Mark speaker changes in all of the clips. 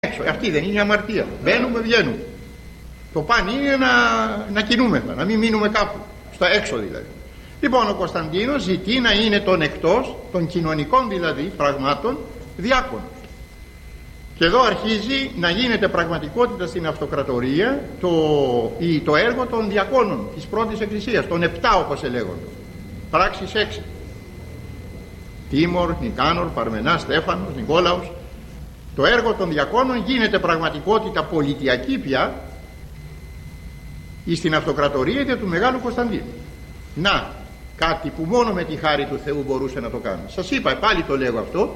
Speaker 1: έξω. Αυτή δεν είναι η αμαρτία? Μπαίνουμε, βγαίνουμε. Το παν είναι να κινούμεθα, να μην μείνουμε κάπου, στα έξω δηλαδή. Λοιπόν, ο Κωνσταντίνος ζητεί να είναι των εκτός, των κοινωνικών δηλαδή πραγμάτων, διάκονος. Και εδώ αρχίζει να γίνεται πραγματικότητα στην αυτοκρατορία το έργο των διακόνων της πρώτης εκκλησίας, των 7 όπως ελέγονται. Πράξεις 6. Τίμορ, Νικάνορ, Παρμενάς, Στέφανος, Νικόλαος. Το έργο των διακόνων γίνεται πραγματικότητα πολιτιακή πια στην αυτοκρατορία του Μεγάλου Κωνσταντίνου. Να, κάτι που μόνο με τη χάρη του Θεού μπορούσε να το κάνει. Σας είπα, πάλι το λέγω αυτό,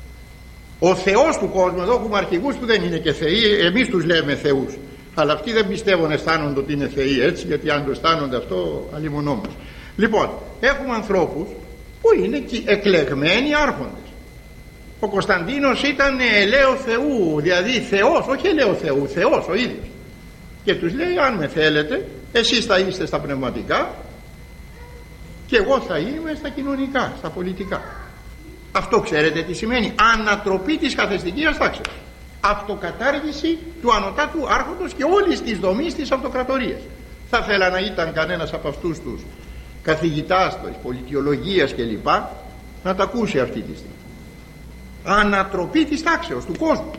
Speaker 1: ο Θεός του κόσμου, εδώ έχουμε αρχηγούς που δεν είναι και θεοί, εμείς τους λέμε θεούς, αλλά αυτοί δεν πιστεύουν, αισθάνονται ότι είναι θεοί, έτσι, γιατί αν το αισθάνονται αυτό αλλημονό μας. Λοιπόν, έχουμε ανθρώπους που είναι εκλεγμένοι άρχοντες. Ο Κωνσταντίνος ήταν ελαίο Θεού, δηλαδή Θεός, όχι ελαίο Θεού, Θεός ο ίδιος. Και τους λέει, αν με θέλετε, εσείς θα είστε στα πνευματικά και εγώ θα είμαι στα κοινωνικά, στα πολιτικά. Αυτό ξέρετε τι σημαίνει? Ανατροπή της καθεστικίας τάξης, αυτοκατάργηση του ανωτάτου άρχοντος και όλης της δομής της αυτοκρατορίας. Θα θέλα να ήταν κανένας από αυτούς τους καθηγητάς της πολιτιολογίας κλπ. Να τα ακούσει αυτή τη στιγμή. Ανατροπή της τάξεως του κόσμου.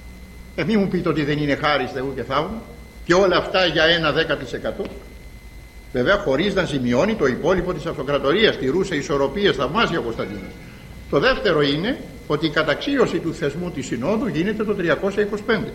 Speaker 1: Μη μου πείτε ότι δεν είναι χάρις Θεού και θαύμα, και όλα αυτά για ένα 10%. Βέβαια χωρίς να ζημιώνει το υπόλοιπο της αυτοκρατορίας, τηρούσε ισορροπίες θαυμάσια ο Κωνσταντίνος. Το δεύτερο είναι ότι η καταξίωση του θεσμού της Συνόδου γίνεται το 325.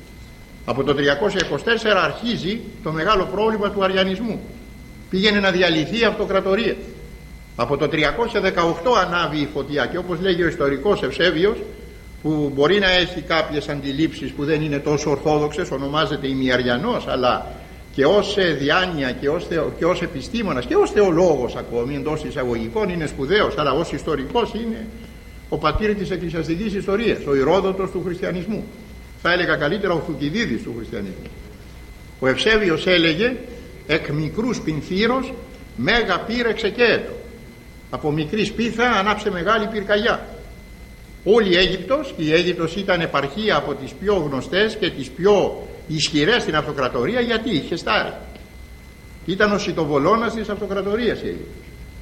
Speaker 1: Από το 324 αρχίζει το μεγάλο πρόβλημα του αριανισμού. Πήγαινε να διαλυθεί η αυτοκρατορία. Από το 318 ανάβει η φωτιά, και όπως λέγει ο ιστορικός Ευσέβιος, που μπορεί να έχει κάποιες αντιλήψεις που δεν είναι τόσο ορθόδοξες, ονομάζεται ημιαριανός, αλλά και ως διάνοια και ως επιστήμονας και ως θεολόγος ακόμη εντός εισαγωγικών είναι σπουδαίος, αλλά ως ιστορικός είναι ο πατήρ της εκκλησιαστικής ιστορίας, ο Ηρόδοτος του χριστιανισμού, θα έλεγα καλύτερα ο Θουκυδίδης του χριστιανισμού. Ο Ευσέβιος έλεγε, εκ μικρούς πινθύρος μέγα πύρ εξεκέετο, από μικρή σπίθα ανάψε μεγάλη πυρκαγιά. Όλη η Αίγυπτος, και η Αίγυπτος ήταν επαρχία από τις πιο γνωστές και τις πιο ισχυρές στην αυτοκρατορία, γιατί είχε στάρει. Ήταν ο σιτοβολώνας της αυτοκρατορίας η Αίγυπτος.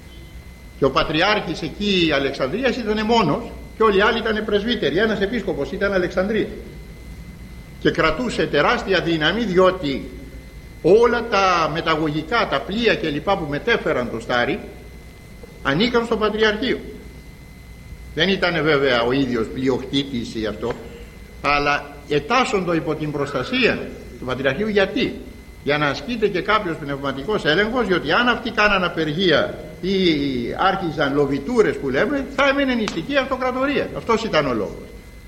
Speaker 1: Και ο πατριάρχης εκεί η Αλεξανδρίας ήταν μόνος και όλοι οι άλλοι ήταν πρεσβύτεροι. Ένας επίσκοπος ήταν Αλεξανδρία. Και κρατούσε τεράστια δύναμη, διότι όλα τα μεταγωγικά, τα πλοία κλπ που μετέφεραν το στάρι ανήκαν στο πατριαρχείο. Δεν ήταν βέβαια ο ίδιος πλειοκτήτης ή αυτό, αλλά ετάσσοντο υπό την προστασία του πατριαρχείου. Γιατί? Για να ασκείται και κάποιος πνευματικός έλεγχος, διότι αν αυτοί κάναν απεργία ή άρχιζαν λοβιτούρες που λέμε, θα έμενε νηστική αυτοκρατορία. Αυτός ήταν ο λόγος.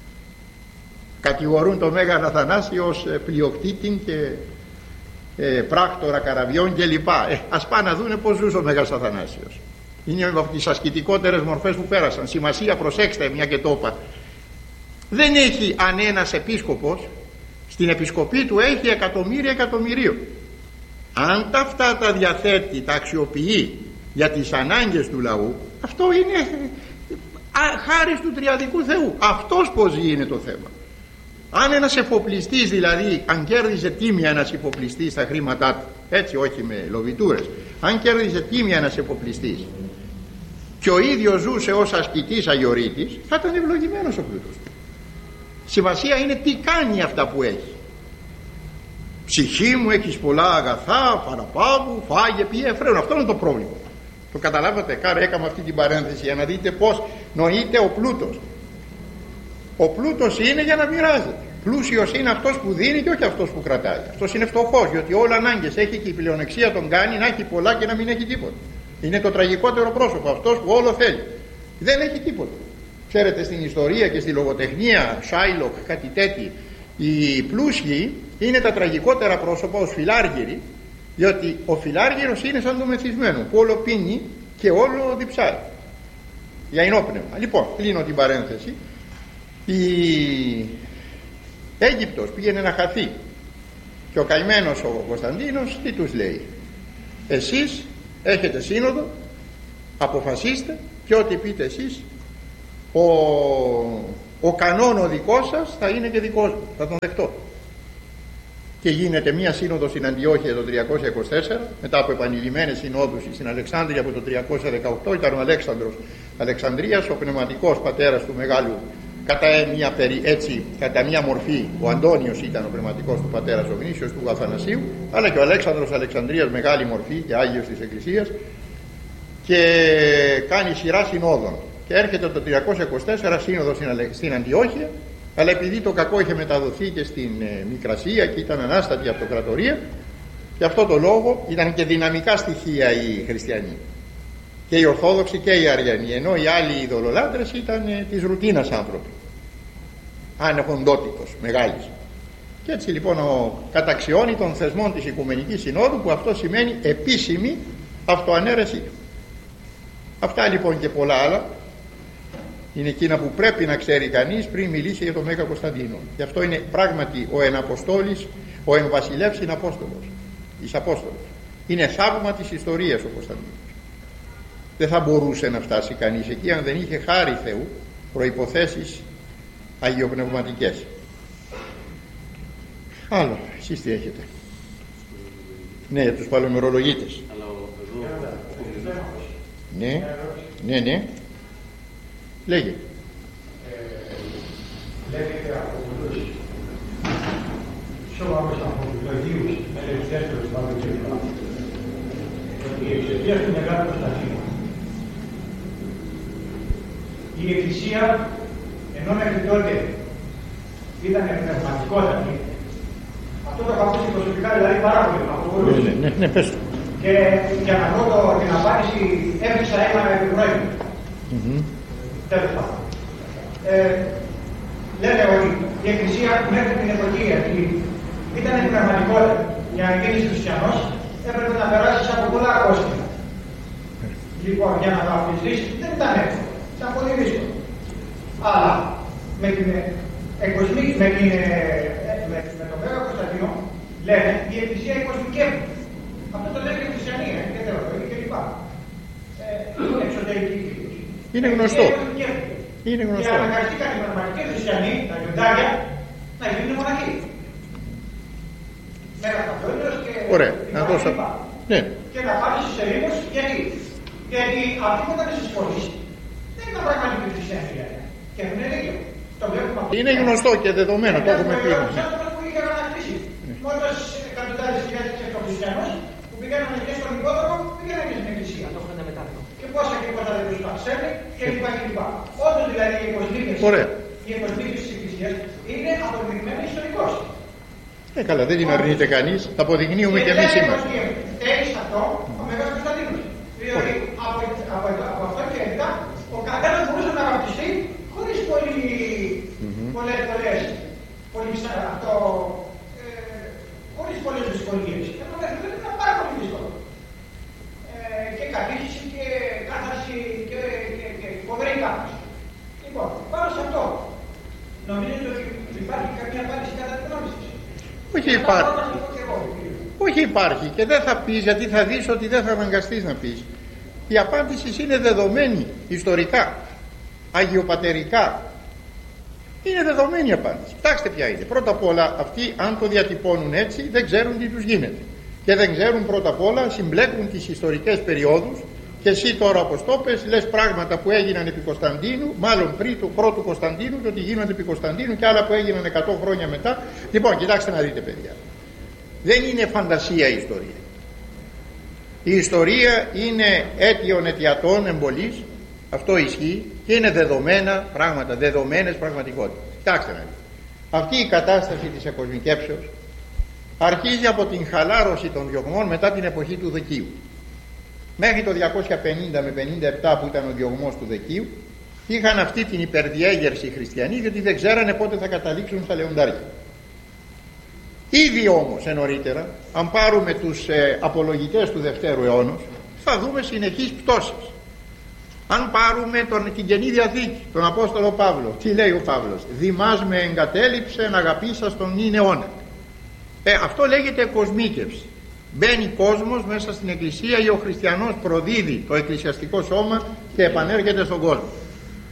Speaker 1: Κατηγορούν τον Μέγαν Αθανάσιο ως πλειοκτήτη και πράκτορα καραβιών κλπ. Ας πάνε να δούνε πως ζούσε ο Μέγας Αθανάσιος. Είναι από τις ασκητικότερες μορφές που πέρασαν. Σημασία, προσέξτε, μια και το είπα. Δεν έχει, αν ένας επίσκοπος στην επισκοπή του έχει εκατομμύρια εκατομμυρίων, αν τα αυτά τα διαθέτει, τα αξιοποιεί για τις ανάγκες του λαού, αυτό είναι χάρις του τριαδικού Θεού. Αυτός πως είναι το θέμα. Αν ένας εφοπλιστής, δηλαδή αν κέρδιζε τίμια ένας εφοπλιστής στα χρήματά του, έτσι όχι με λοβιτούρες, αν κέρδιζε τίμια ένας εφοπλιστής και ο ίδιος ζούσε ως ασκητής αγιορείτης, θα ήταν ευλογημένος ο πλούτος του. Σημασία είναι τι κάνει αυτά που έχει. Ψυχή μου, έχεις πολλά αγαθά, παραπάβου, φάγε, πιέ, φρένο. Αυτό είναι το πρόβλημα. Το καταλάβατε? Έκαμε αυτή την παρένθεση για να δείτε πως νοείται ο πλούτος. Ο πλούτος είναι για να μοιράζεται. Πλούσιος είναι αυτός που δίνει και όχι αυτός που κρατάει. Αυτός είναι φτωχός, διότι όλα ανάγκες έχει και η πλεονεξία τον κάνει να έχει πολλά και να μην έχει τίποτα. Είναι το τραγικότερο πρόσωπο, αυτός που όλο θέλει. Δεν έχει τίποτα. Ξέρετε, στην ιστορία και στη λογοτεχνία, Σάιλοκ, κάτι τέτοιο, οι πλούσιοι είναι τα τραγικότερα πρόσωπα ως φιλάργυροι, διότι ο φιλάργυρος είναι σαν το μεθυσμένο που όλο πίνει και όλο διψάει για ενόπνευμα. Λοιπόν, κλείνω την παρένθεση. Η Αίγυπτος πήγαινε να χαθεί και ο καημένος ο Κωνσταντίνος τι τους λέει? Εσείς έχετε σύνοδο, αποφασίστε και ό,τι πείτε εσείς ο κανόν ο δικός σας θα είναι και δικός μου, θα τον δεχτώ. Και γίνεται μία σύνοδος στην Αντιόχεια το 324, μετά από επανειλημμένες συνόδους στην Αλεξάνδρεια από το 318. Ήταν ο Αλέξανδρος Αλεξανδρίας, ο πνευματικός πατέρας του μεγάλου, κατά μία μορφή ο Αντώνιος ήταν ο πνευματικός του πατέρας, ο γνήσιος του Αθανασίου, αλλά και ο Αλέξανδρος Αλεξανδρίας, μεγάλη μορφή και Άγιος της Εκκλησίας, και κάνει σειρά συνόδων. Και έρχεται το 324 σύνοδος στην Αντιόχεια, αλλά επειδή το κακό είχε μεταδοθεί και στην Μικρασία και ήταν ανάστατη αυτοκρατορία, και αυτό το λόγο ήταν και δυναμικά στοιχεία οι χριστιανοί, και οι Ορθόδοξοι και οι Αριανοί, ενώ οι άλλοι ειδωλολάτρες ήταν της ρουτίνας άνθρωποι, ανεχοντότητος μεγάλης. Και έτσι λοιπόν καταξιώνει των θεσμών της Οικουμενικής Συνόδου, που αυτό σημαίνει επίσημη αυτοανέρεσή. Αυτά λοιπόν και πολλά άλλα είναι εκείνα που πρέπει να ξέρει κανείς πριν μιλήσει για τον Μέγα Κωνσταντίνο. Και αυτό είναι πράγματι ο εναποστόλης, ο εμβασιλεύς είναι Απόστολος, εις Απόστολος. Είναι θαύμα της ιστορίας ο Κωνσταντίνος. Δεν θα μπορούσε να φτάσει κανείς εκεί αν δεν είχε χάρη Θεού, προϋποθέσεις αγιοπνευματικές. Άλλο, εσείς τι έχετε? Ναι, για τους παλαιομερολογίτες. Ναι. Λέγε.
Speaker 2: Λέγεται από τους σώμαμες από τους Αγίους Ελευθέρους Παπαγγελίου ότι η εξαιτία του Μεγάλου Κωνσταντίνου η Εκκλησία, ενώ μέχρι τότε ήταν πνευματικότατη, αυτό το έχω ακούσει προσωπικά δηλαδή πάρα πολύ από πολλούς.
Speaker 1: Ναι, πες το.
Speaker 2: Και για να βρω την απάντηση έβρισα ένα επιπρόεδρο. Τέλος πάντων. Λέτε ότι η Εκκλησία μέχρι την εποχή αυτή ήταν πνευματικότητα. Για να γίνεις χριστιανός έπρεπε να περάσεις από πολλά κόστη. Λοιπόν, για να βαπτιστείς δεν ήταν εύκολο. Ήταν πολύ δύσκολο. Αλλά με τον Μέγα Κωνσταντίνο λένε η Εκκλησία οικοσμικεύει. Αυτό το λέει και η Χριστιανία και Θεολογία κλπ. Εξωτερική κριτική.
Speaker 1: Είναι γνωστό. Είναι γνωστό.
Speaker 2: Και αναγκαστήκαν οι πραγματικοί χριστιανοί, τα λιοντάρια, να γίνουν μοναχοί. Μέγα Παπαδόπουλος και.
Speaker 1: Ωραία, να δώσω. Ναι.
Speaker 2: Και να πάρει στους Ελλήνους γιατί αυτοί που ήταν στις πόλεις δεν ήταν πραγματικοί χριστιανοί. Και έχουν δίκιο.
Speaker 1: Είναι γνωστό και δεδομένο, το έχουμε πει.
Speaker 2: Που είχαν ανακτήσει. Μόλις εκατοντάδες χιλιάδες χριστιανούς που πήγαιναν και στον υπόδρομο, πήγαιναν και στην Εκκλησία. Και πόσα δεν τους παρσέλνει και λοιπά και λοιπά. Όντως δηλαδή οι εκοσμίκες της Εκκλησίας είναι αποδεικμένοι ιστορικός.
Speaker 1: Καλά, δεν την αρνείται κανείς, τα αποδεικνύουμε και εμείς σήμερα.
Speaker 2: Έχεις αυτό ο Μέγας Κωνσταντίνος. Δηλαδή από αυτό και μετά ο καθένας μπορούσε να βαπτιστεί χωρίς χωρίς πολλές δυσκολίες. Ενώ μέχρι τότε ήταν πάρα πολύ δύσκολο. Και κατήχηση και κάθαρση και φοβερή κάθαρση. Λοιπόν, πάνω σε αυτό, νομίζετε ότι υπάρχει καμία απάντηση κατά την γνώμη σας?
Speaker 1: Όχι υπάρχει και δεν θα πεις, γιατί θα δεις ότι δεν θα αναγκαστείς να πεις. Η απάντηση είναι δεδομένη ιστορικά, αγιοπατερικά. Είναι δεδομένη η απάντηση. Κοιτάξτε ποια είναι. Πρώτα απ' όλα αυτοί αν το διατυπώνουν έτσι δεν ξέρουν τι τους γίνεται. Και δεν ξέρουν πρώτα απ' όλα, συμπλέκουν τις ιστορικές περιόδους. Και εσύ τώρα όπως το πες λες πράγματα που έγιναν επί Κωνσταντίνου, μάλλον πριν του πρώτου Κωνσταντίνου, και ότι γίνονται επί Κωνσταντίνου και άλλα που έγιναν 100 χρόνια μετά. Λοιπόν, κοιτάξτε να δείτε παιδιά. Δεν είναι φαντασία η ιστορία. Η ιστορία είναι αίτιον αιτιατών εμπολής. Αυτό ισχύει και είναι δεδομένα πράγματα, δεδομένες πραγματικότητες. Κοιτάξτε να δείτε. Αυτή η κατάσταση της εκοσμικεύσεως αρχίζει από την χαλάρωση των διωγμών μετά την εποχή του Δεκίου. Μέχρι το 250 με 57 που ήταν ο διωγμός του Δεκίου, είχαν αυτή την υπερδιέγερση οι χριστιανοί, γιατί δεν ξέρανε πότε θα καταλήξουν στα λεοντάρια. Ήδη όμως νωρίτερα, αν πάρουμε τους απολογητές του Δευτέρου αιώνος, θα δούμε συνεχείς πτώσεις. Αν πάρουμε την Καινή Διαθήκη, τον Απόστολο Παύλο, τι λέει ο Παύλος? Δημάς με εγκατέλειψεν αγαπήσας τον νυν αιώνα. Αυτό λέγεται κοσμίκευση. Μπαίνει κόσμος μέσα στην Εκκλησία ή ο χριστιανός προδίδει το εκκλησιαστικό σώμα και επανέρχεται στον κόσμο.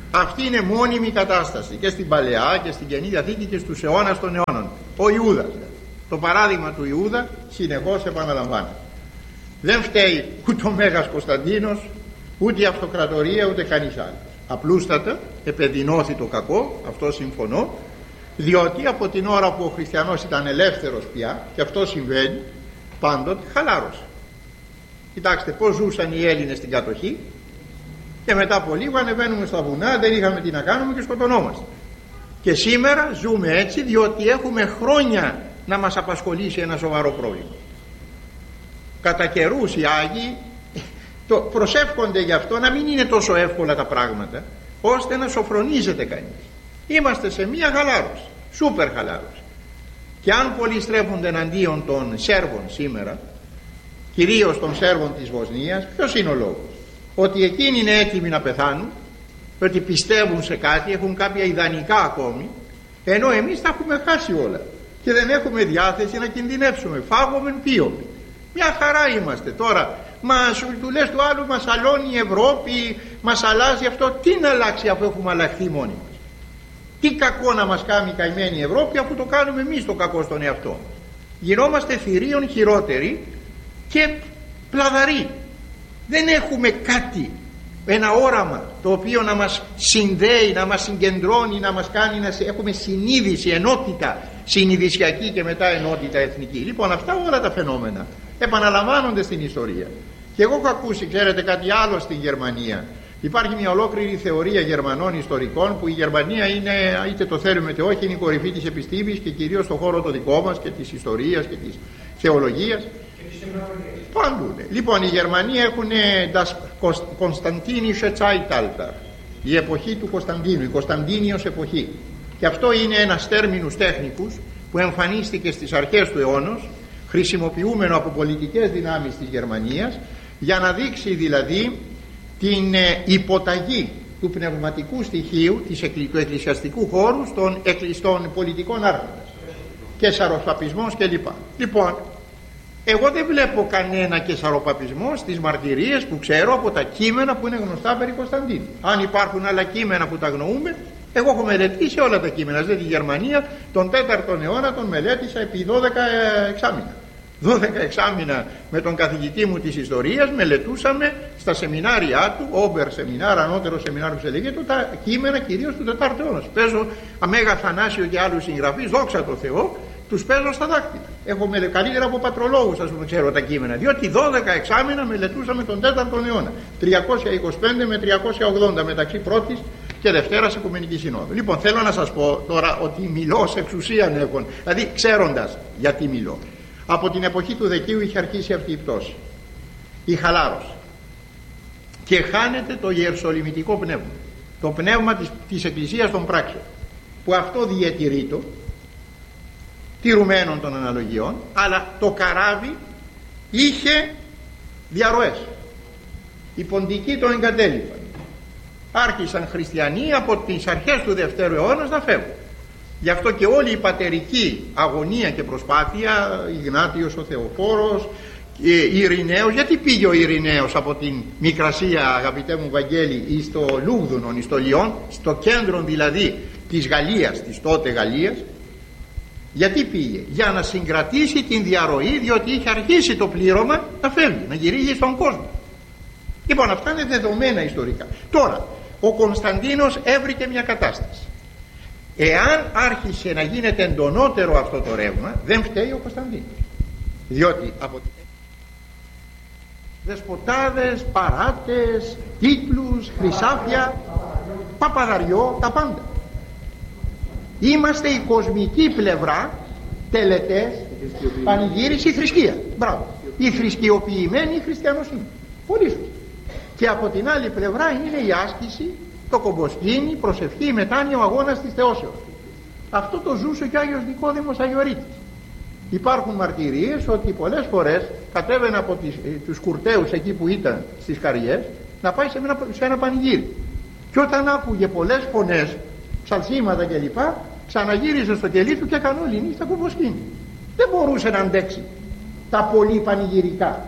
Speaker 1: Αυτή είναι μόνιμη κατάσταση και στην Παλαιά και στην Καινή Διαθήκη και στους αιώνας των αιώνων. Ο Ιούδας, το παράδειγμα του Ιούδα συνεχώς επαναλαμβάνει. Δεν φταίει ούτε ο Μέγας Κωνσταντίνος, ούτε η αυτοκρατορία, ούτε κανείς άλλος. Απλούστατα επεδεινώθη το κακό, αυτό συμφωνώ, διότι από την ώρα που ο χριστιανός ήταν ελεύθερος πια, και αυτό συμβαίνει πάντοτε, χαλάρωσε. Κοιτάξτε πώς ζούσαν οι Έλληνες στην κατοχή, και μετά από λίγο ανεβαίνουμε στα βουνά, δεν είχαμε τι να κάνουμε και σκοτωνόμαστε. Και σήμερα ζούμε έτσι διότι έχουμε χρόνια να μας απασχολήσει ένα σοβαρό πρόβλημα. Κατά καιρούς οι Άγιοι προσεύχονται γι' αυτό να μην είναι τόσο εύκολα τα πράγματα, ώστε να σοφρονίζεται κανείς. Είμαστε σε μία χαλάρωση, σούπερ χαλάρωση. Και αν πολλοί στρέφονται εναντίον των Σέρβων σήμερα, κυρίως των Σέρβων της Βοσνίας, ποιος είναι ο λόγος? Ότι εκείνοι είναι έτοιμοι να πεθάνουν, ότι πιστεύουν σε κάτι, έχουν κάποια ιδανικά ακόμη, ενώ εμείς τα έχουμε χάσει όλα και δεν έχουμε διάθεση να κινδυνεύσουμε. Φάγομεν πίωμεν. Μια χαρά είμαστε τώρα. Του λες του άλλου, μας αλώνει η Ευρώπη, μας αλλάζει αυτό. Τι να αλλάξει αφού έχουμε αλλάχθει μόνοι μας? Τι κακό να μας κάνει καημένη η Ευρώπη, αφού το κάνουμε εμείς το κακό στον εαυτό μας? Γινόμαστε θηρίων χειρότεροι και πλαδαροί. Δεν έχουμε κάτι, ένα όραμα το οποίο να μας συνδέει, να μας συγκεντρώνει, να μας κάνει να έχουμε συνείδηση, ενότητα συνειδησιακή και μετά ενότητα εθνική. Λοιπόν, αυτά όλα τα φαινόμενα επαναλαμβάνονται στην ιστορία. Και εγώ έχω ακούσει, ξέρετε, κάτι άλλο στην Γερμανία. Υπάρχει μια ολόκληρη θεωρία Γερμανών ιστορικών που η Γερμανία είναι, είτε το θέλουμε είτε όχι, είναι η κορυφή της επιστήμης και κυρίως στον χώρο το δικό μας και της ιστορίας και της θεολογίας. Παντού. Λοιπόν, οι Γερμανοί έχουν das Konstantinische Zeitalter, η εποχή του Κωνσταντίνου, η Κωνσταντίνιος εποχή. Και αυτό είναι ένας τέρμινους τέχνικους που εμφανίστηκε στις αρχές του αιώνος, χρησιμοποιούμενο από πολιτικές δυνάμεις της Γερμανίας, για να δείξει δηλαδή την υποταγή του πνευματικού στοιχείου του εκκλησιαστικού χώρου στον πολιτικών άρχοντας και σαροπαπισμός κλπ. Λοιπόν, εγώ δεν βλέπω κανένα κεσαροπαπισμό στις μαρτυρίες που ξέρω από τα κείμενα που είναι γνωστά περί Κωνσταντίνου. Αν υπάρχουν άλλα κείμενα που τα γνωρούμε, εγώ έχω μελετήσει όλα τα κείμενα. Δηλαδή τη Γερμανία τον 4ο αιώνα τον μελέτησα επί 12 εξάμηνα. 12 εξάμηνα με τον καθηγητή μου της ιστορίας μελετούσαμε στα σεμινάρια του, όμπερ σεμινάρ, ανώτερο σεμινάριο που λέγεται, τα κείμενα κυρίως του 4ου αιώνα. Παίζω Αμέγα Θανάσιο και άλλους συγγραφείς, δόξα τω Θεώ, τους παίζω στα δάκτυλα. Έχω καλύτερα από πατρολόγους, ας πούμε, ξέρω τα κείμενα, διότι 12 εξάμηνα μελετούσαμε τον 4ο αιώνα, 325 με 380 μεταξύ πρώτης και Δευτέρας Οικουμενικής Συνόδου. Λοιπόν, θέλω να σας πω τώρα ότι μιλώ σε εξουσίαν έχουν, δηλαδή ξέροντας γιατί μιλώ. Από την εποχή του Δεκίου είχε αρχίσει αυτή η πτώση, η χαλάρωση, και χάνεται το ιεροσολυμητικό πνεύμα, το πνεύμα της Εκκλησίας των πράξεων, που αυτό διατηρείτο τηρουμένων των αναλογιών, αλλά το καράβι είχε διαρροές. Οι ποντικοί το εγκατέλειπαν. Άρχισαν χριστιανοί από τις αρχές του Δευτέρου αιώνα να φεύγουν. Γι' αυτό και όλη η πατερική αγωνία και προσπάθεια, Ιγνάτιος ο Θεοφόρος, Ειρηναίος, γιατί πήγε ο Ειρηναίος από την Μικρασία, αγαπητέ μου Βαγγέλη, ή στο Λούγδουνον, ή στο Λιόν, στο κέντρο δηλαδή της Γαλλίας, της τότε Γαλλίας? Γιατί πήγε? Για να συγκρατήσει την διαρροή, διότι είχε αρχίσει το πλήρωμα να φεύγει, να γυρίζει στον κόσμο. Λοιπόν, αυτά είναι δεδομένα ιστορικά. Τώρα, ο Κωνσταντίνος έβρικε μια κατάσταση. Εάν άρχισε να γίνεται εντονότερο αυτό το ρεύμα, δεν φταίει ο Κωνσταντίνος, διότι από δεσποτάδες, παράτες, τίτλους, χρυσάφια, παπαδαριό, τα πάντα. Είμαστε η κοσμική πλευρά, τελετές, πανηγύριση, θρησκεία. Μπράβο. Η θρησκειοποιημένη χριστιανοσύνη. Πολύ σωστά. Και από την άλλη πλευρά είναι η άσκηση, το κομποσκήνη, η προσευχή, η μετάνοια, ο αγώνας της θεώσεως. Αυτό το ζούσε και ο Άγιος Νικόδημος Αγιορείτης. Υπάρχουν μαρτυρίες ότι πολλές φορές κατέβαινε από τους κουρτέους εκεί που ήταν στις Καριές να πάει σε ένα πανηγύρι. Και όταν άκουγε πολλές φωνές, ψαλσίματα κλπ, ξαναγύριζε στο κελί του και έκανε όλη νύχτα κομποσκήνη. Δεν μπορούσε να αντέξει τα πολύ πανηγυρικά,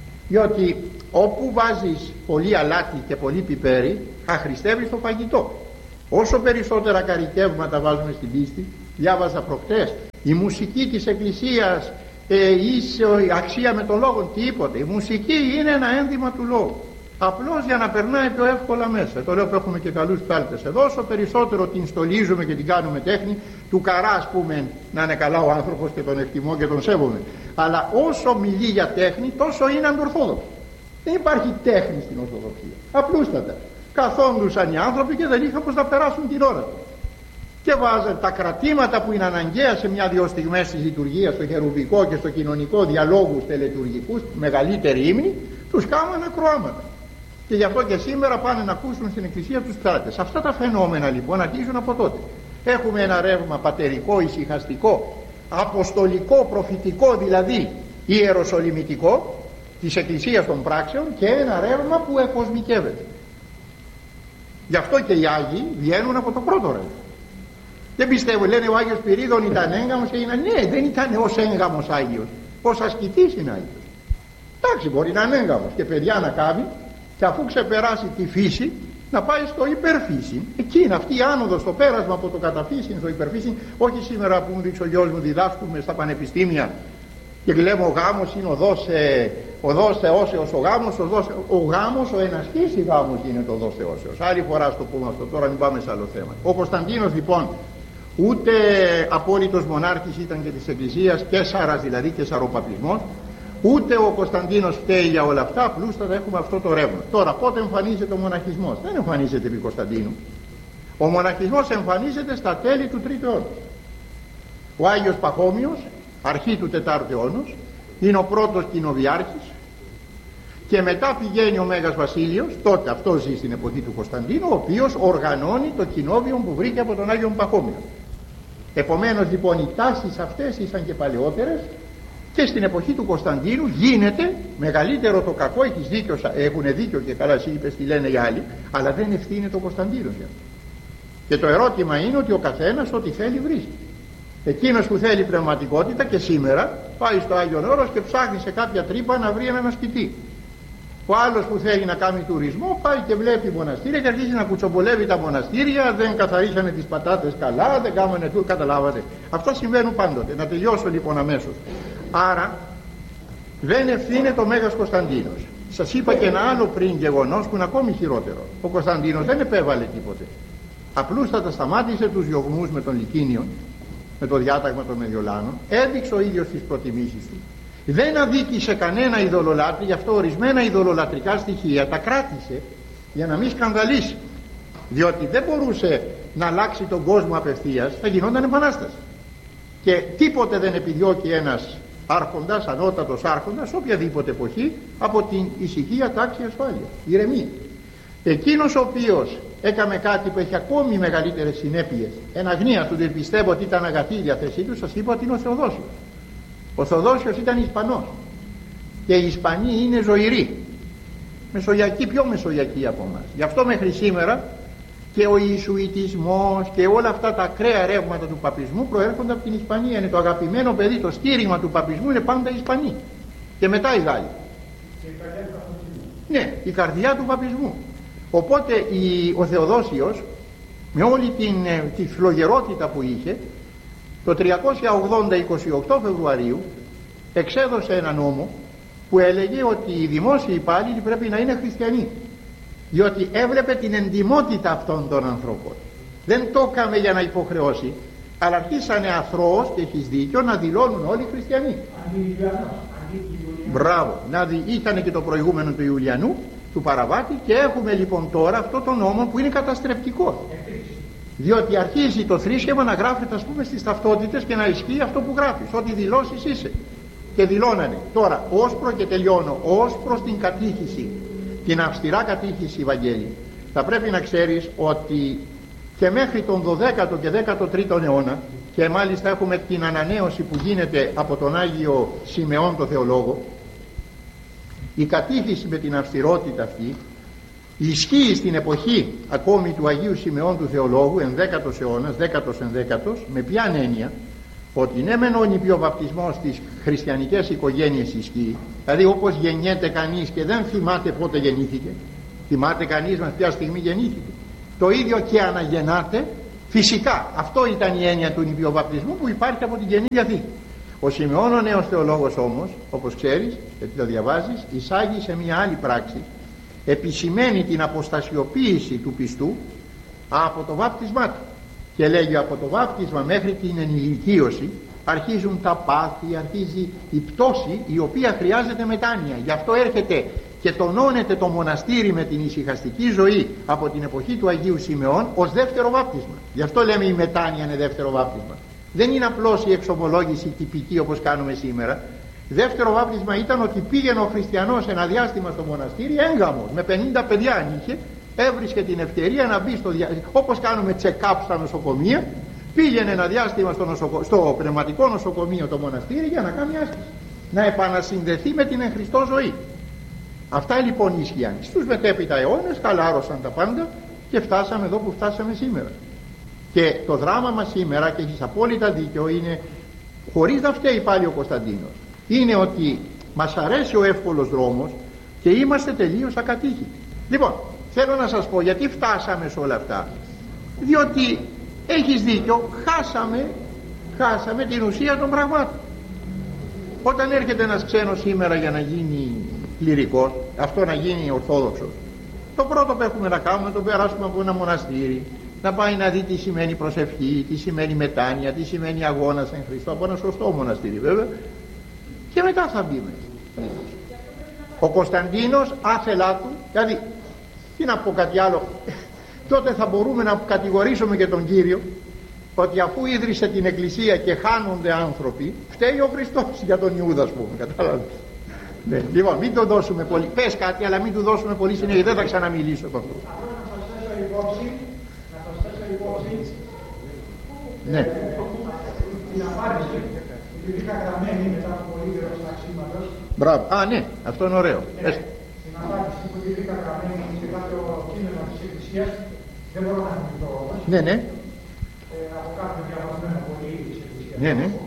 Speaker 1: διότι όπου βάζεις πολύ αλάτι και πολύ πιπέρι, αχρηστεύεις το φαγητό. Όσο περισσότερα καρικεύματα βάζουμε στην πίστη, διάβαζα προχτές, η μουσική της Εκκλησίας ίσο αξία με τον λόγο, τίποτε. Η μουσική είναι ένα ένδυμα του λόγου, απλώς για να περνάει πιο εύκολα μέσα. Το λέω που έχουμε και καλούς πάλτες εδώ. Όσο περισσότερο την στολίζουμε και την κάνουμε τέχνη, του καρά ας πούμε, να είναι καλά ο άνθρωπος και τον εκτιμώ και τον σέβομαι, αλλά όσο μιλεί για τέχνη, τόσο είναι αντορθόδοξο. Δεν υπάρχει τέχνη στην Ορθοδοξία. Απλούστατα καθόντουσαν οι άνθρωποι και δεν είχαν πως να περάσουν την ώρα του, και βάζαν τα κρατήματα που είναι αναγκαία σε μια δύο στιγμές της λειτουργίας, στο χερουβικό και στο κοινωνικό, διαλόγους τελετουργικούς, μεγαλύτερη ύμνη, τους κάμανε ακροάματα. Και γι' αυτό και σήμερα πάνε να ακούσουν στην Εκκλησία τους πτράτες. Αυτά τα φαινόμενα λοιπόν αρχίζουν από τότε. Έχουμε ένα ρεύμα πατερικό, ησυχαστικό, αποστολικό, προφητικό, δηλαδή ιεροσολυμητικό της Εκκλησίας των πράξεων, και ένα ρεύμα που εκοσμικεύεται. Γι' αυτό και οι Άγιοι βγαίνουν από το πρώτο ρεύμα. Δεν πιστεύω, λένε ο Άγιος Πυρίδων ήταν έγκαμος και είναι. Ναι, δεν ήταν ως έγκαμος Άγιος, ως ασκητής είναι Άγιος. Εντάξει, μπορεί να είναι έγκαμος και παιδιά να κάνει, και αφού ξεπεράσει τη φύση να πάει στο υπερφύση. Εκεί είναι αυτή η άνοδος, το πέρασμα από το καταφύσιν στο υπερφύσιν. Όχι σήμερα που μου δείξει ο γιος μου, διδάσκουμε στα πανεπιστήμια και λέμε ο γάμος είναι οδός θεώσεως, ο γάμος, ο ενασχής γάμος είναι το οδός θεώσεως. Άλλη φορά στο πούμε αυτό, τώρα μην πάμε σε άλλο θέμα. Ο Κωνσταντίνος λοιπόν ούτε απόλυτος μονάρχης ήταν και της Εκκλησίας, Καίσαρας δηλαδή, καισαροπαπισμός, ούτε ο Κωνσταντίνος φταίει για όλα αυτά, απλούστατα έχουμε αυτό το ρεύμα. Τώρα πότε εμφανίζεται ο μοναχισμός? Δεν εμφανίζεται επί Κωνσταντίνου. Ο μοναχισμός εμφανίζεται στα τέλη του 3ου αιώνα. Ο Άγιος Παχώμιος, αρχή του 4ου αιώνα, είναι ο πρώτος κοινοβιάρχης, και μετά πηγαίνει ο Μέγας Βασίλειος, τότε αυτό ζει στην εποχή του Κωνσταντίνου, ο οποίος οργανώνει το κοινόβιο που βρήκε από τον Άγιο Παχώμιο. Επομένως λοιπόν οι τάσεις αυτές ήσαν και παλαιότερες, και στην εποχή του Κωνσταντίνου γίνεται μεγαλύτερο το κακό. Έχεις δίκιο, έχουν δίκιο και καλά εσύ είπες τι λένε οι άλλοι, αλλά δεν ευθύνεται ο Κωνσταντίνος για αυτό. Και το ερώτημα είναι ότι ο καθένας ό,τι θέλει βρίσκει. Εκείνος που θέλει πνευματικότητα και σήμερα πάει στο Άγιον Όρος και ψάχνει σε κάποια τρύπα να βρει έναν ασκητή. Ο άλλος που θέλει να κάνει τουρισμό πάει και βλέπει μοναστήρια και αρχίζει να κουτσομπολεύει τα μοναστήρια, δεν καθαρίσανε τις πατάτες καλά, δεν κάμανε του, καταλάβατε. Αυτά συμβαίνουν πάντοτε. Να τελειώσω λοιπόν αμέσως. Άρα δεν ευθύνεται ο Μέγας Κωνσταντίνος. Σας είπα και ένα άλλο πριν γεγονός που είναι ακόμη χειρότερο. Ο Κωνσταντίνος δεν επέβαλε τίποτε. Απλούστατα σταμάτησε τους διωγμούς με τον Λυκίνιο, με το διάταγμα των Μεδιολάνων, έδειξε ο ίδιος τις προτιμήσεις του. Δεν αδίκησε κανένα ειδωλολάτρη, γι' αυτό ορισμένα ειδωλολατρικά στοιχεία τα κράτησε για να μην σκανδαλίσει. Διότι δεν μπορούσε να αλλάξει τον κόσμο απευθείας, θα γινόταν επανάσταση. Και τίποτε δεν επιδιώκει ένας άρχοντας, ανώτατος άρχοντας, οποιαδήποτε εποχή, από την ησυχία, τάξη, ασφάλεια, ηρεμία. Εκείνος ο οποίος έκαμε κάτι που έχει ακόμη μεγαλύτερες συνέπειες, εν αγνία του, δεν πιστεύω ότι ήταν αγαθή η διαθέσή του, σας είπα ότι είναι ο Θεοδόσιος. Ο Θεοδόσιος ήταν Ισπανός και οι Ισπανοί είναι ζωηροί, μεσογειακοί, πιο μεσογειακοί από εμάς. Γι' αυτό μέχρι σήμερα και ο Ιησουητισμός και όλα αυτά τα ακραία ρεύματα του παπισμού προέρχονται από την Ισπανία. Είναι το αγαπημένο παιδί, το στήριγμα του παπισμού είναι πάντα οι Ισπανοί και μετά οι Γάλλοι. Ναι, η καρδιά του παπισμού. Οπότε ο Θεοδόσιος με όλη τη φλογερότητα που είχε, το 380 28 Φεβρουαρίου εξέδωσε ένα νόμο που έλεγε ότι οι δημόσιοι υπάλληλοι πρέπει να είναι χριστιανοί, διότι έβλεπε την εντιμότητα αυτών των ανθρώπων. Δεν το έκαμε για να υποχρεώσει, αλλά αρχίσανε αθρώος, και έχεις δίκιο, να δηλώνουν όλοι χριστιανοί. Μπράβο, ήταν και το προηγούμενο του Ιουλιανού, του Παραβάτη, και έχουμε λοιπόν τώρα αυτό το νόμο που είναι καταστρεπτικό. Διότι αρχίζει το θρήσκευμα να γράφεται, ας πούμε, στις ταυτότητες και να ισχύει αυτό που γράφεις, ό,τι δηλώσεις είσαι. Και δηλώνανε. Τώρα, και τελειώνω, ως προς την κατήχηση, την αυστηρά κατήχηση, Βαγγέλη, θα πρέπει να ξέρεις ότι και μέχρι τον 12ο και 13ο αιώνα, και μάλιστα έχουμε την ανανέωση που γίνεται από τον Άγιο Σιμεών το Θεολόγο, η κατήχηση με την αυστηρότητα αυτή ισχύει στην εποχή ακόμη του Αγίου Σιμεών του Θεολόγου, 11ος αιώνας, 10ος, με ποια έννοια? Ότι ναι μεν ο νηπιοβαπτισμός στις χριστιανικές οικογένειες ισχύει, δηλαδή όπως γεννιέται κανείς και δεν θυμάται πότε γεννήθηκε, θυμάται κανείς με ποια στιγμή γεννήθηκε? το ίδιο και αναγεννάται. Φυσικά αυτό ήταν η έννοια του νηπιοβαπτισμού που υπάρχει από την Καινή Διαθήκη. Ο Σιμεών ο νέος θεολόγος όμως, όπως ξέρεις γιατί το διαβάζεις, εισάγει σε μια άλλη πράξη, επισημαίνει την αποστασιοποίηση του πιστού από το βάπτισμά του και λέγει από το βάπτισμα μέχρι την ενηλικίωση αρχίζουν τα πάθη, αρχίζει η πτώση η οποία χρειάζεται μετάνοια. Γι' αυτό έρχεται και τονώνεται το μοναστήρι με την ησυχαστική ζωή από την εποχή του Αγίου Σιμεών ως δεύτερο βάπτισμα. Γι' αυτό λέμε η μετάνοια είναι δεύτερο βάπτισμα. Δεν είναι απλώς η εξομολόγηση τυπική όπως κάνουμε σήμερα. Δεύτερο βάπτισμα ήταν ότι πήγαινε ο χριστιανός ένα διάστημα στο μοναστήρι έγκαμος, με 50 παιδιά αν είχε, έβρισκε την ευκαιρία να μπει όπως κάνουμε check-up στα νοσοκομεία, πήγαινε ένα διάστημα στο πνευματικό νοσοκομείο το μοναστήρι για να κάνει άσκηση, να επανασυνδεθεί με την εν Χριστώ ζωή. Αυτά λοιπόν ίσχυαν. Στους μετέπειτα αιώνες χαλάρωσαν τα πάντα και φτάσαμε εδώ που φτάσαμε σήμερα. Και το δράμα μας σήμερα, και έχεις απόλυτα δίκιο, είναι, χωρίς να φταίει πάλι ο Κωνσταντίνος, είναι ότι μας αρέσει ο εύκολος δρόμος και είμαστε τελείως ακατοίκητοι. Λοιπόν, θέλω να σας πω γιατί φτάσαμε σε όλα αυτά. Διότι έχεις δίκιο, χάσαμε την ουσία των πραγμάτων. Όταν έρχεται ένας ξένος σήμερα για να γίνει κληρικός, αυτό να γίνει ορθόδοξος, το πρώτο που έχουμε να κάνουμε, να τον περάσουμε από ένα μοναστήρι, να πάει να δει τι σημαίνει προσευχή, τι σημαίνει μετάνοια, τι σημαίνει αγώνας εν Χριστώ, από ένα σωστό μοναστήρι βέβαια, και μετά θα μπει μέσα. Ο Κωνσταντίνος άθελά του, δηλαδή τι να πω κάτι άλλο, τότε θα μπορούμε να κατηγορήσουμε και τον Κύριο ότι αφού ίδρυσε την Εκκλησία και χάνονται άνθρωποι, φταίει ο Χριστός για τον Ιούδα, ας πούμε, κατάλαβες. Ναι, λοιπόν, μην το δώσουμε πολύ, πες κάτι αλλά μην του δώσουμε πολύ συνέχεια, δεν θα ξαναμιλήσω από αυτό. Ναι.
Speaker 2: Την απάντηση, επειδή είχα γραμμένη μετά από πολύ καιρό στα αξίματος.
Speaker 1: Μπράβο, ναι, αυτό είναι ωραίο.
Speaker 2: Την απάντηση που είχα γραμμένη σε κάποιο κείμενο της Εκκλησίας, δεν μπορώ να θυμηθώ όμως.
Speaker 1: Ναι, ναι.
Speaker 2: Από κάποιο διαβασμένο πολύ της Εκκλησίας.
Speaker 1: Ναι, ναι.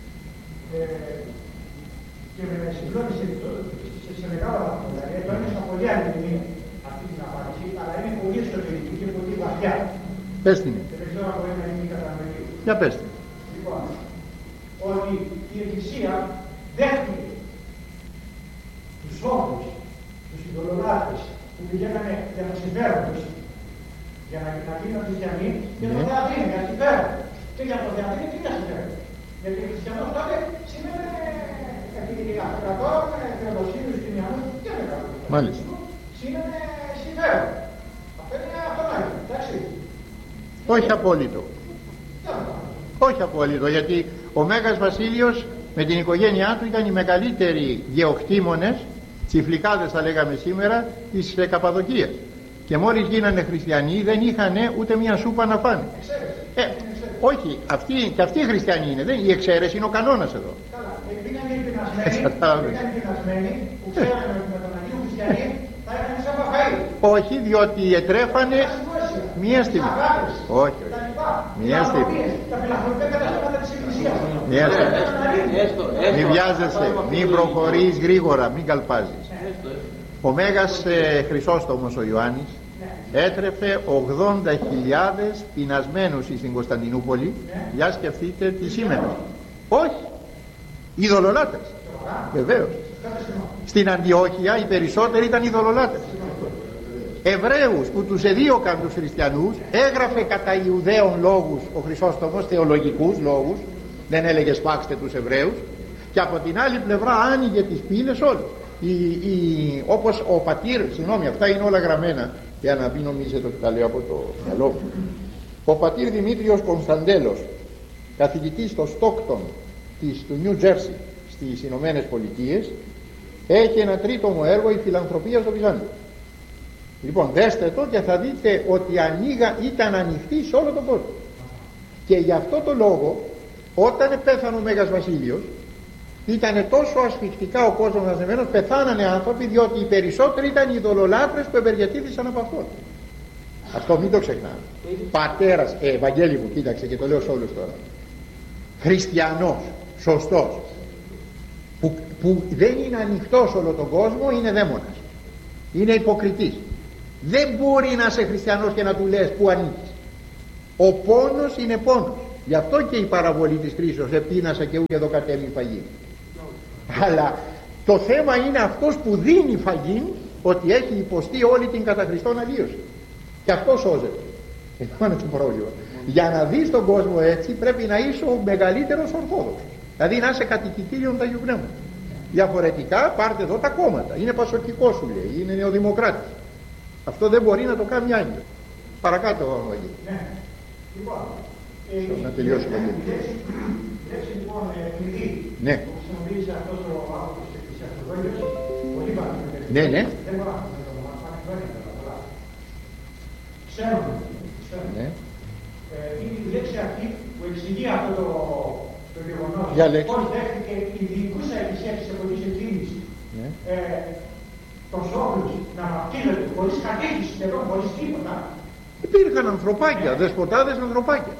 Speaker 2: Και με συγκλώνησε σε μεγάλο βαθμό. Δηλαδή, το ένιωσα πολύ αληθινή αυτή την απάντηση, αλλά είναι πολύ εσωτερική και πολύ βαθιά.
Speaker 1: Πες την.
Speaker 2: Και δεν ξέρω αν μπορεί να γίνει κατανοητή.
Speaker 1: Για πες την.
Speaker 2: Λοιπόν, ότι η Εκκλησία δέχτηκε τους όρους, τους ειδωλολάτρες που πηγαίνανε για το συμφέρον τους, για να γίνουν χριστιανοί, και το θεατρίνο για συμφέρον. Και για το θεατρίνο τι για συμφέρον. Γιατί ο χριστιανός τότε σήμαινε αυτοκρατόρων, θεοδοσίους, κοινιανούς και μεγάλους.
Speaker 1: Μάλιστα.
Speaker 2: Σήμαινε συμφέρον. Αυτό είναι αυτονόητο, εντάξει.
Speaker 1: Όχι απόλυτο. Όχι απόλυτο, γιατί ο Μέγας Βασίλειος με την οικογένειά του ήταν οι μεγαλύτεροι γεωκτήμονες, τσιφλικάδες θα λέγαμε σήμερα, της Καπαδοκίας. Και μόλις γίνανε χριστιανοί δεν είχαν ούτε μια σούπα να φάνε. Όχι, και αυτοί οι χριστιανοί είναι, η εξαίρεση είναι ο κανόνας εδώ.
Speaker 2: Καλά, πήγαν οι πεινασμένοι που ξέρανε ότι με τον Αγίου Χριστιανή θα είχαν σαν παφαΐ.
Speaker 1: Όχι, διότι ετρέφανε μία στιγμή. Όχι, μία στιγμή.
Speaker 2: Τα φιλανθρωπικά καταστήματα της Εκκλησίας.
Speaker 1: Μία στιγμή. Μην βιάζεσαι, μην προχωρείς γρήγορα, μην καλπάζεις. Ο Μέγας Χρυσόστομος ο Ιωάννης έτρεφε 80.000 πεινασμένους στην Κωνσταντινούπολη. Για σκεφτείτε τι σήμαινε. Όχι, ειδωλολάτρες. Βεβαίως. Στην Αντιόχεια οι περισσότεροι ήταν ειδωλολάτρες. Εβραίους που τους εδίωκαν τους χριστιανούς, έγραφε κατά Ιουδαίων λόγους ο Χρυσόστομος, θεολογικούς λόγους, δεν έλεγε σπάξτε τους Εβραίους, και από την άλλη πλευρά άνοιγε τις πύλες όλους. Όπως ο πατήρ, συγγνώμη, αυτά είναι όλα γραμμένα για να μην νομίζετε ότι τα λέω από το μυαλό μου. Ο πατήρ Δημήτριος Κωνσταντέλος, καθηγητής στο Στόκτον του Νιου Τζέρσι στις Ηνωμένες Πολιτείες, έχει ένα τρίτομο έργο, η φιλανθρωπία στο Βυζάντιο. Λοιπόν, δέστε το και θα δείτε ότι ήταν ανοιχτή σε όλο τον κόσμο. Και γι' αυτό το λόγο, όταν πέθανε ο Μέγας Βασίλειος, ήταν τόσο ασφυκτικά ο κόσμος μαζεμένος, πεθάνανε άνθρωποι, διότι οι περισσότεροι ήταν ειδωλολάτρες που ευεργετήθησαν από αυτόν. Αυτό μην το ξεχνάμε. Πατέρας, Ευαγγέλη μου, κοίταξε και το λέω σε όλους τώρα. Χριστιανός, σωστός, που δεν είναι ανοιχτός όλο τον κόσμο, είναι δαίμονας. Είναι υποκριτής. Δεν μπορεί να είσαι χριστιανός και να του λες που ανήκεις. Ο πόνος είναι πόνος. Γι' αυτό και η παραβολή της κρίσεως, επίνασα και ούτε εδώ κατέμει φαγή. Αλλά το θέμα είναι αυτός που δίνει φαγή, ότι έχει υποστεί όλη την κατά Χριστόν αλλίωση. Και αυτό σώζεται. Αυτό είναι το πρόβλημα. Για να δεις τον κόσμο έτσι πρέπει να είσαι ο μεγαλύτερος Ορθόδοξος. Δηλαδή να είσαι κατοικητήριον του Αγίου Πνεύματος. Διαφορετικά πάρτε εδώ τα κόμματα. Είναι πασοκικό σου λέει, είναι νεοδημοκράτης. Αυτό δεν μπορεί να το κάνει άγγελο. Παρακάτω Βαγγέλη.
Speaker 2: Ναι. Λοιπόν,
Speaker 1: να τελειώσει ο Βαγγέλη.
Speaker 2: Η λέξη λοιπόν κλειδί
Speaker 1: Ναι.
Speaker 2: που χρησιμοποιήσει αυτός ο άνθρωπος της Εκκλησίας, πολύ παραδείγματος.
Speaker 1: Ναι, ναι.
Speaker 2: Δεν μπορώ να το πω, ξέρουμε.
Speaker 1: Ναι.
Speaker 2: Είναι η λέξη αυτή που εξηγεί αυτό το γεγονός. Πώς δέχτηκε η διοικούσα εκκλησία της εποχής εκείνης τον Σόφρους να βαπτίζονται χωρίς κατήχηση σχεδόν, χωρίς τίποτα.
Speaker 1: Υπήρχαν ανθρωπάκια, δεσποτάδες ανθρωπάκια.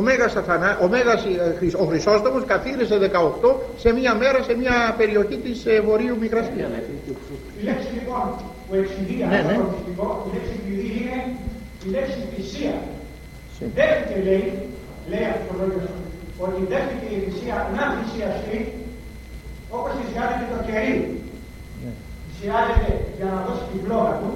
Speaker 1: Ο Χρυσόστομος καθίρισε 18 σε μία μέρα σε μία περιοχή της Βορείου Μικρασίας.
Speaker 2: Η λέξη λοιπόν που εξηγεί αυτό το μυστικό, η λέξη κλειδί είναι η λέξη θυσία. Δέχτηκε λέει αυτό το λόγιο, ότι δέχτηκε η θυσία να θυσιαστεί όπως θυσιάζεται το κερί. Θυσιάζεται για να δώσει την πλώκα του,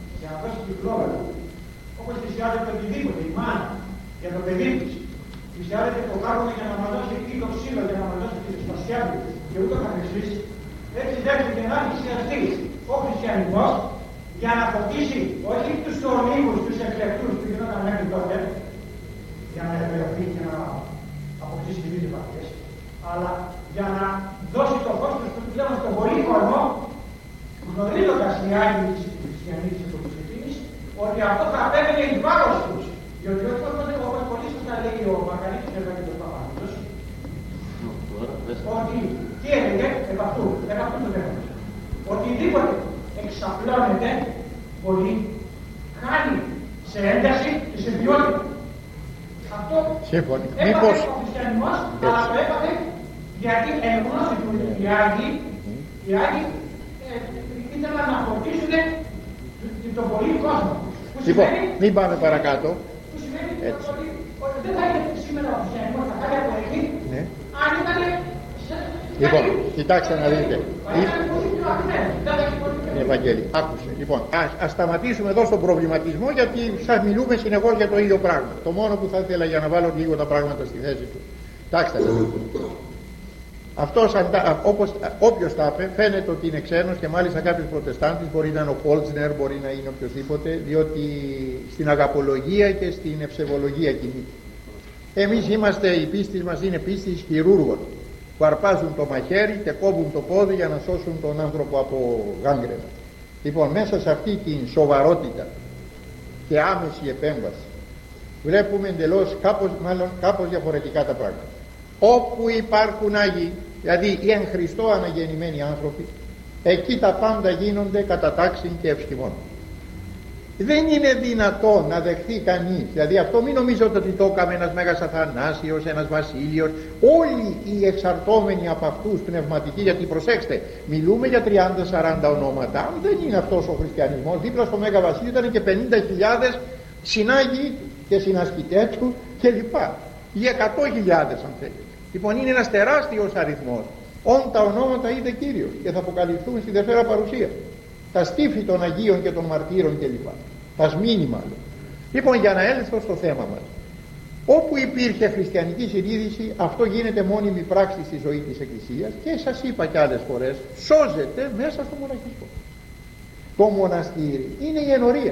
Speaker 2: όπως θυσιάζεται οτιδήποτε, η μάνα για το παιδί της. Θυσιάζεται το κάρβουνο για να μας δώσει το ξύλο, για να μας δώσει τη σπασιά του και ούτω καθεξής. Έτσι δέχτηκε να θυσιαστεί ο χριστιανισμός για να φωτίσει όχι τους ολίγους, τους εκλεκτούς που γινόταν μέχρι τότε, για να ευεργεθεί και να αποκτήσει τη βίδη βαθιές, αλλά για να δώσει το φως του πλέον στον πολύ κόσμο, γνωρίζοντας οι Άγιοι της χριστιανής της εποχής εκείνης, ότι αυτό θα απέβαινε εις βάρος τους. Διότι όπως πολύ σωστά λέει ο Μακαρίτης και ο Παπανίδος, ότι τι έλεγε επ' αυτού του θέματος. Οτιδήποτε εξαπλώνεται πολύ, χάνει σε ένταση και σε ποιότητα. Αυτό έπαθε ο χριστιανισμός, αλλά το έπαθε γιατί εν γνώση του οι Άγιοι ήθελαν να φορτίσουν τον πολύ κόσμο.
Speaker 1: Λοιπόν, μην πάμε παρακάτω.
Speaker 2: Που σημαίνει ότι δεν θα είναι σήμερα ο χριστιανισμός θα κάνει αποδεχτεί αν ήταν.
Speaker 1: Λοιπόν, κοιτάξτε να δείτε. Ευαγγέλη, άκουσε. Λοιπόν, ας σταματήσουμε εδώ στον προβληματισμό, γιατί σας μιλούμε συνεχώς για το ίδιο πράγμα. Το μόνο που θα ήθελα για να βάλω λίγο τα πράγματα στη θέση του. Κοιτάξτε. Αυτός, όποιος τα είπε, φαίνεται ότι είναι ξένος και μάλιστα κάποιος προτεστάντης, μπορεί να είναι ο Πόλτσνερ, μπορεί να είναι οποιοδήποτε, διότι στην αγαπολογία και στην ευσεβολογία κινείται. Εμείς είμαστε, η πίστη μας είναι πίστη χειρούργων που αρπάζουν το μαχαίρι και κόβουν το πόδι για να σώσουν τον άνθρωπο από γάγκρενα. Λοιπόν, μέσα σε αυτή την σοβαρότητα και άμεση επέμβαση βλέπουμε εντελώς κάπως διαφορετικά τα πράγματα. Όπου υπάρχουν Άγιοι, δηλαδή οι εν Χριστώ αναγεννημένοι άνθρωποι, εκεί τα πάντα γίνονται κατά τάξιν και ευσχημών. Δεν είναι δυνατό να δεχθεί κανείς, δηλαδή αυτό μην νομίζετε ότι το έκαμε ένας Μέγας Αθανάσιος, ένας Βασίλειος, όλοι οι εξαρτώμενοι από αυτούς πνευματικοί, γιατί προσέξτε, μιλούμε για 30-40 ονόματα, δεν είναι αυτός ο χριστιανισμός. Δίπλα στο Μέγα Βασίλειο ήταν και 50.000 συνάγοι και συνασκητές του κλπ. Ή 100.000 αν θέλετε. Λοιπόν, είναι ένας τεράστιος αριθμός. Όν τα ονόματα είδε Κύριος και θα αποκαλυφθούν στη Δευτέρα Παρουσία. Τα στήφη των Αγίων και των Μαρτύρων κλπ. Τα σμήνη μάλλον. Λοιπόν, για να έλθω στο θέμα μας. Όπου υπήρχε χριστιανική συνείδηση, αυτό γίνεται μόνιμη πράξη στη ζωή της Εκκλησίας και σας είπα κι άλλες φορές, σώζεται μέσα στο μοναχισμό. Το μοναστήρι είναι η ενορία.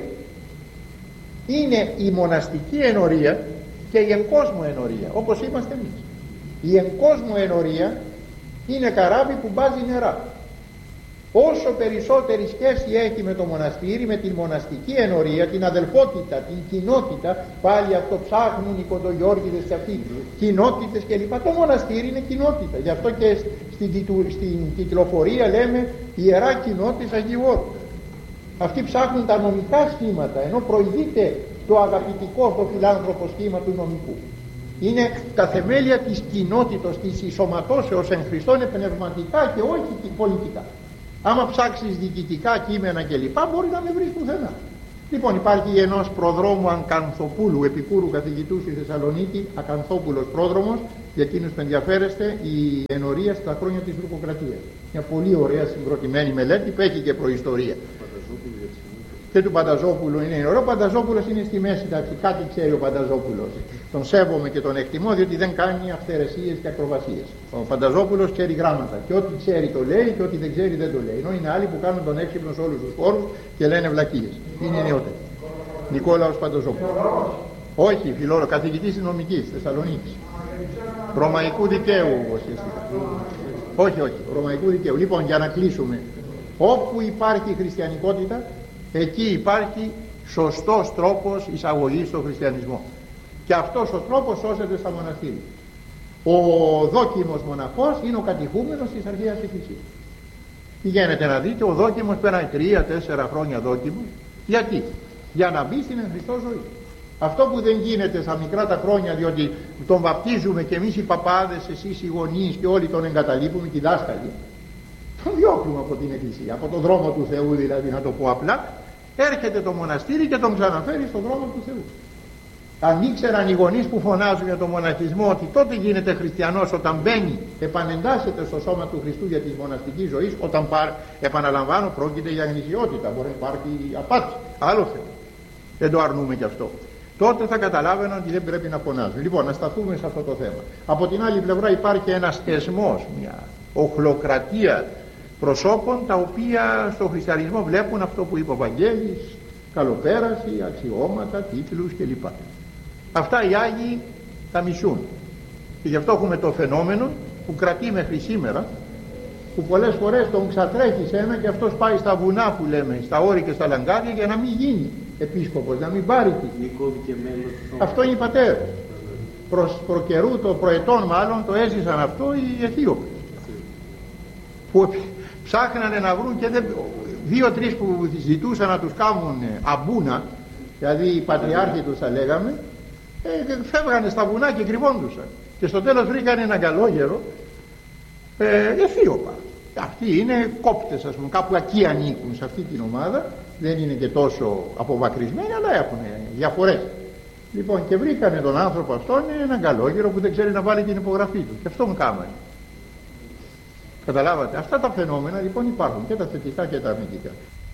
Speaker 1: Είναι η μοναστική ενορία και η εγκόσμο ενορία, όπως είμαστε εμείς. Η εγκόσμο ενορία είναι καράβι που μπάζει νερά. Όσο περισσότερη σχέση έχει με το μοναστήρι, με την μοναστική ενορία, την αδελφότητα, την κοινότητα, πάλι αυτό ψάχνουν οι κοντογιώργιδες και αυτοί, κοινότητες κλπ. Το μοναστήρι είναι κοινότητα. Γι' αυτό και στην τιτλοφορία λέμε Ιερά Κοινότητα Αγίου Όρου. Αυτοί ψάχνουν τα νομικά σχήματα, ενώ προηγείται το αγαπητικό, το φιλάνθρωπο σχήμα του νομικού. Είναι τα θεμέλια της κοινότητος, της ισοματώσεως εν Χριστώ, είναι πνευματικά και όχι πολιτικά. Άμα ψάξεις διοικητικά κείμενα κλπ, μπορεί να με βρεις πουθενά. Λοιπόν, υπάρχει ενός προδρόμου Ακανθοπούλου, επικούρου καθηγητού στη Θεσσαλονίκη, Ακανθόπουλος πρόδρομος, για εκείνους που ενδιαφέρεστε, η ενορία στα χρόνια της Τουρκοκρατίας. Μια πολύ ωραία συγκροτημένη μελέτη που έχει και προϊστορία. Και του Πανταζόπουλου είναι ωραίο. Ο Πανταζόπουλος είναι στη μέση, εντάξει, κάτι ξέρει ο Πανταζόπουλος. Τον σέβομαι και τον εκτιμώ, διότι δεν κάνει αυθαιρεσίες και ακροβασίες. Ο Πανταζόπουλος ξέρει γράμματα και ό,τι ξέρει το λέει και ό,τι δεν ξέρει δεν το λέει. Ενώ είναι άλλοι που κάνουν τον έξυπνο σε όλους τους χώρους και λένε βλακίες. Είναι νεότεροι. Νικόλαος Πανταζόπουλος. Όχι, φιλόλογος, καθηγητής της νομικής Θεσσαλονίκης. Ρωμαϊκού δικαίου ουσιαστικά. Όχι, ρωμαϊκού δικαίου. Λοιπόν, για να κλείσουμε, όπου υπάρχει χριστιανικότητα, εκεί υπάρχει σωστός τρόπος εισαγωγής στον χριστιανισμό. Και αυτός ο τρόπος σώζεται στα μοναστήρια. Ο δόκιμος μοναχός είναι ο κατηχούμενος της αρχαίας εκκλησίας. Πηγαίνετε να δείτε, ο δόκιμος περνάει 3-4 χρόνια δόκιμος. Γιατί? Για να μπει στην εν Χριστώ ζωή. Αυτό που δεν γίνεται στα μικρά τα χρόνια, διότι τον βαπτίζουμε και εμείς οι παπάδες, εσείς οι γονείς και όλοι τον εγκαταλείπουμε και οι δάσκαλοι, τον διώχνουμε από την εκκλησία, από τον δρόμο του Θεού, δηλαδή, να το πω απλά. Έρχεται το μοναστήρι και τον ξαναφέρει στον δρόμο του Θεού. Αν ήξεραν οι γονείς που φωνάζουν για τον μοναχισμό ότι τότε γίνεται χριστιανός όταν μπαίνει, επανεντάσσεται στο σώμα του Χριστού για τη μοναστική ζωή, όταν επαναλαμβάνω, πρόκειται για γνησιότητα, μπορεί να υπάρχει απάτη, άλλο θέμα. Δεν το αρνούμε κι αυτό. Τότε θα καταλάβαιναν ότι δεν πρέπει να φωνάζουν. Λοιπόν, να σταθούμε σε αυτό το θέμα. Από την άλλη πλευρά υπάρχει ένας εσμός, μια οχλοκρατία προσώπων, τα οποία στο χριστιανισμό βλέπουν αυτό που είπε ο Βαγγέλης, καλοπέραση, αξιώματα, τίτλους κλπ. Αυτά οι Άγιοι τα μισούν. Και γι' αυτό έχουμε το φαινόμενο που κρατεί μέχρι σήμερα, που πολλές φορές τον ξατρέχει σε ένα και αυτός πάει στα βουνά που λέμε, στα όρη και στα λαγκάδια, για να μην γίνει επίσκοπος, να μην πάρει τίτλο. Αυτό είναι οι πατέρες. Προκαιρού, το προετών μάλλον, το έζησαν αυτό οι Αιθίωπες, που ψάχνανε να βρουν και 2-3 που ζητούσαν να τους κάνουν αμπούνα, δηλαδή οι πατριάρχοι τους θα λέγαμε, φεύγανε στα βουνά και κρυβόντουσαν. Και στο τέλος βρήκαν έναν καλόγερο, Αιθίωπα. Αυτοί είναι κόπτες, ας πούμε, κάπου εκεί ανήκουν σε αυτή την ομάδα, δεν είναι και τόσο απομακρυσμένοι, αλλά έχουν διαφορές. Λοιπόν, και βρήκανε τον άνθρωπο αυτόν, έναν καλόγερο που δεν ξέρει να βάλει την υπογραφή του, και αυτό μου κάμανε. Καταλάβατε, αυτά τα φαινόμενα λοιπόν υπάρχουν, και τα θετικά και τα αρνητικά.